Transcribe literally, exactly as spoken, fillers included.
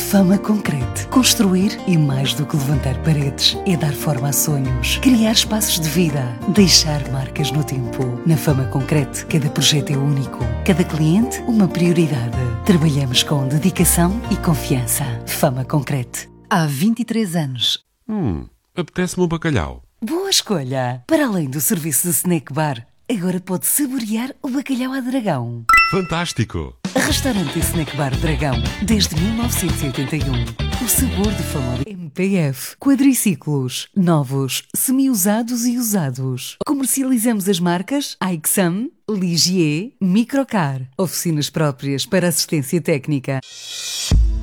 Fama Concrete. Construir é mais do que levantar paredes, é dar forma a sonhos, criar espaços de vida, deixar marcas no tempo. Na Fama Concrete, cada projeto é único, cada cliente uma prioridade. Trabalhamos com dedicação e confiança. Fama Concrete. Há vinte e três anos. Hum, apetece-me um bacalhau. Boa escolha! Para além do serviço de snack bar, agora pode saborear o bacalhau à Dragão. Fantástico! Restaurante e Snack Bar Dragão, desde mil novecentos e oitenta e um. O sabor de família. M P F. Quadriciclos. Novos, semi-usados e usados. Comercializamos as marcas Aixam, Ligier, Microcar. Oficinas próprias para assistência técnica.